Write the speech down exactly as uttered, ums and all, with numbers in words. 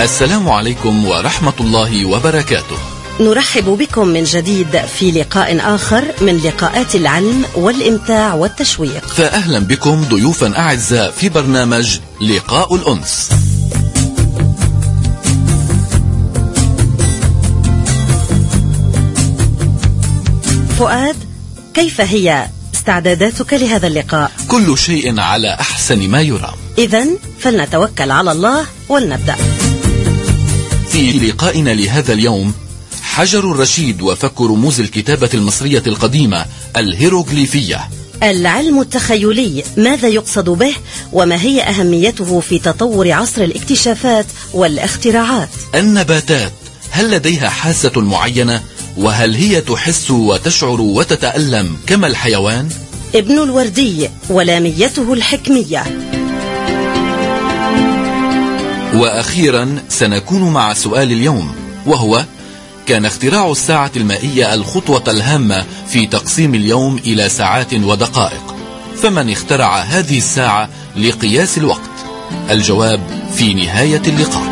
السلام عليكم ورحمة الله وبركاته. نرحب بكم من جديد في لقاء آخر من لقاءات العلم والإمتاع والتشويق. فأهلا بكم ضيوفا أعزاء في برنامج لقاء الأنس. فؤاد، كيف هي استعداداتك لهذا اللقاء؟ كل شيء على أحسن ما يرام. إذن فلنتوكل على الله ولنبدأ. في لقائنا لهذا اليوم، حجر الرشيد وفك رموز الكتابة المصرية القديمة الهيروغليفية. العلم التخيلي ماذا يقصد به، وما هي أهميته في تطور عصر الاكتشافات والاختراعات؟ النباتات هل لديها حاسة معينة؟ وهل هي تحس وتشعر وتتألم كما الحيوان؟ ابن الوردي ولاميته الحكمية. وأخيرا سنكون مع سؤال اليوم، وهو: كان اختراع الساعة المائية الخطوة الهامة في تقسيم اليوم إلى ساعات ودقائق، فمن اخترع هذه الساعة لقياس الوقت؟ الجواب في نهاية اللقاء.